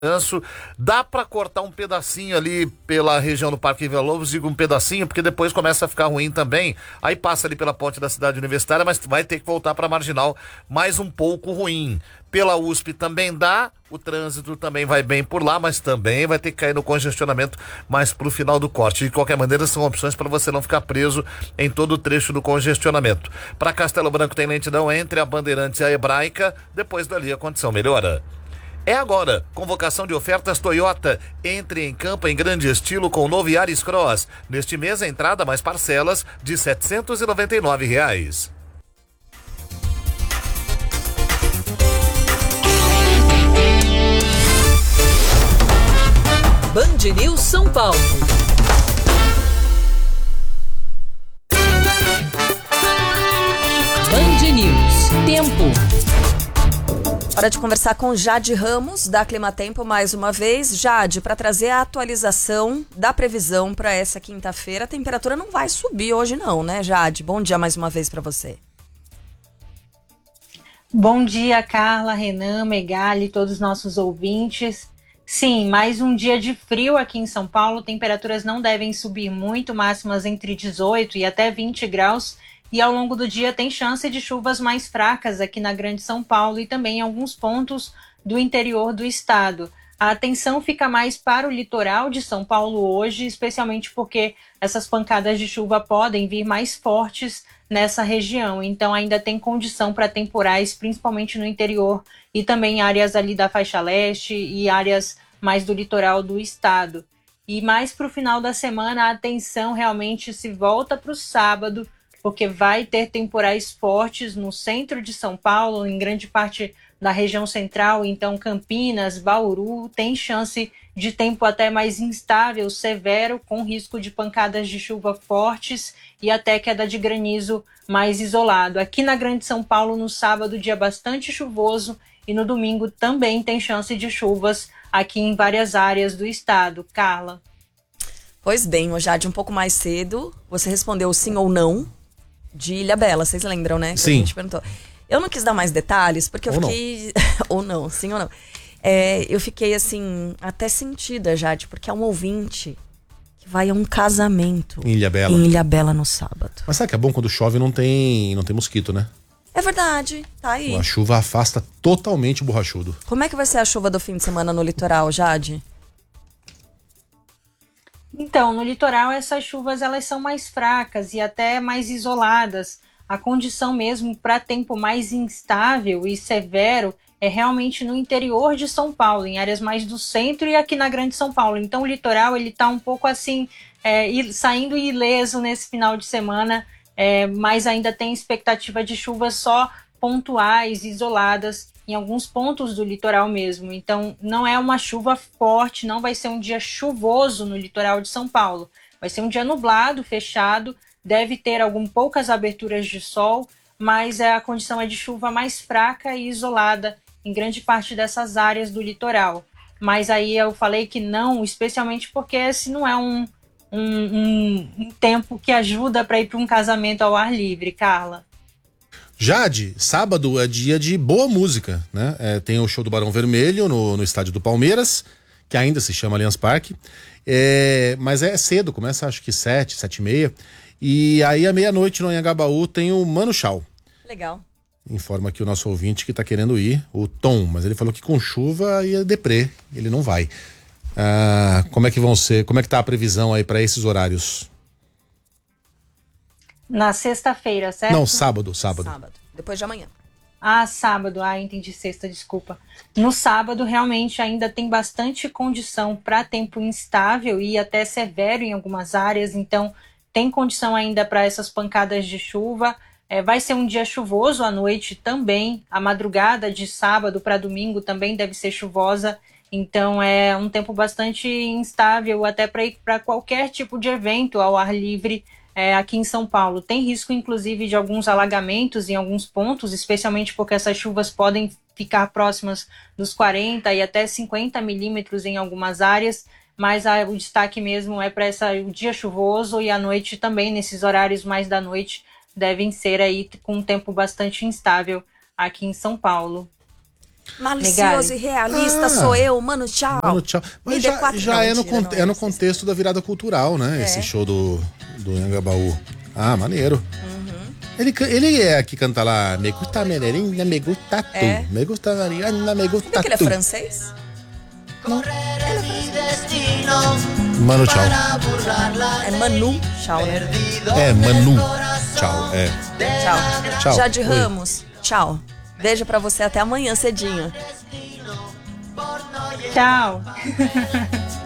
Descanso. Dá para cortar um pedacinho ali pela região do Parque Villa-Lobos, digo um pedacinho, porque depois começa a ficar ruim também. Aí passa ali pela ponte da cidade universitária, mas vai ter que voltar para a Marginal mais um pouco ruim. Pela USP também dá, o trânsito também vai bem por lá, mas também vai ter que cair no congestionamento mais pro final do corte. De qualquer maneira, são opções para você não ficar preso em todo o trecho do congestionamento. Para Castelo Branco tem lentidão entre a Bandeirantes e a Hebraica, depois dali a condição melhora. É agora, convocação de ofertas Toyota. Entre em campo em grande estilo com o novo Yaris Cross. Neste mês a entrada mais parcelas de R$ 799. Band News São Paulo. Band News. Tempo. Hora de conversar com Jade Ramos, da Climatempo, mais uma vez. Jade, para trazer a atualização da previsão para essa quinta-feira. A temperatura não vai subir hoje não, né, Jade? Bom dia mais uma vez para você. Bom dia, Carla, Renan, Megali, todos os nossos ouvintes. Sim, mais um dia de frio aqui em São Paulo. Temperaturas não devem subir muito, máximas entre 18 e até 20 graus. E ao longo do dia tem chance de chuvas mais fracas aqui na Grande São Paulo e também em alguns pontos do interior do estado. A atenção fica mais para o litoral de São Paulo hoje, especialmente porque essas pancadas de chuva podem vir mais fortes nessa região. Então ainda tem condição para temporais, principalmente no interior e também áreas ali da faixa leste e áreas mais do litoral do estado. E mais para o final da semana, a atenção realmente se volta para o sábado, porque vai ter temporais fortes no centro de São Paulo, em grande parte da região central, então Campinas, Bauru, tem chance de tempo até mais instável, severo, com risco de pancadas de chuva fortes e até queda de granizo mais isolado. Aqui na Grande São Paulo, no sábado, dia bastante chuvoso, e no domingo também tem chance de chuvas aqui em várias áreas do estado. Carla. Pois bem, Jade, um pouco mais cedo, você respondeu sim ou não de Ilhabela, vocês lembram, né? Que sim. A gente perguntou. Eu não quis dar mais detalhes, porque eu fiquei... ou não, sim ou não. Eu fiquei, assim, até sentida, Jade, porque é um ouvinte que vai a um casamento em Ilhabela. Em Ilhabela no sábado. Mas sabe que é bom quando chove não tem mosquito, né? É verdade, tá aí. A chuva afasta totalmente o borrachudo. Como é que vai ser a chuva do fim de semana no litoral, Jade? Então, no litoral essas chuvas elas são mais fracas e até mais isoladas. A condição mesmo para tempo mais instável e severo é realmente no interior de São Paulo, em áreas mais do centro e aqui na Grande São Paulo. Então o litoral ele está um pouco assim, saindo ileso nesse final de semana, mas ainda tem expectativa de chuvas só pontuais, isoladas, em alguns pontos do litoral mesmo. Então não é uma chuva forte, não vai ser um dia chuvoso no litoral de São Paulo. Vai ser um dia nublado, fechado, deve ter poucas aberturas de sol, mas a condição é de chuva mais fraca e isolada em grande parte dessas áreas do litoral. Mas aí eu falei que não, especialmente porque esse não é um tempo que ajuda para ir para um casamento ao ar livre, Carla. Jade, sábado é dia de boa música, né? Tem o show do Barão Vermelho no estádio do Palmeiras, que ainda se chama Allianz Parque, mas é cedo, começa acho que 7h30, e aí à meia-noite no Anhangabaú tem o Mano Chao. Legal. Informa aqui o nosso ouvinte que tá querendo ir, o Tom, mas ele falou que com chuva ia deprê, ele não vai. Como é que tá a previsão aí para esses horários? Na sexta-feira, certo? Não, sábado. Depois de amanhã. Sábado. Entendi, sexta, desculpa. No sábado, realmente, ainda tem bastante condição para tempo instável e até severo em algumas áreas, então tem condição ainda para essas pancadas de chuva. Vai ser um dia chuvoso à noite também, a madrugada de sábado para domingo também deve ser chuvosa, então é um tempo bastante instável até para ir para qualquer tipo de evento ao ar livre. Aqui em São Paulo. Tem risco, inclusive, de alguns alagamentos em alguns pontos, especialmente porque essas chuvas podem ficar próximas dos 40 e até 50 milímetros em algumas áreas, mas o destaque mesmo é para o dia chuvoso e à noite também, nesses horários mais da noite, devem ser aí com um tempo bastante instável aqui em São Paulo. Malicioso e realista sou eu, Mano Tchau. Mano, tchau. Mas Me dê já, quatro- já não, é, no, mentira, é não, no contexto da virada cultural, né? Esse show do Anhangabaú. Ah, maneiro. Ele é que canta lá, me gusta merenina, me gusta tu, É. me gusta Mariana, me gusta Será que ele é tu. francês? Mano, tchau. É Manu Tchau, né? É, Manu, tchau. É. Tchau. Tchau. Jade Oi. Ramos, tchau. Beijo pra você até amanhã cedinho. Tchau.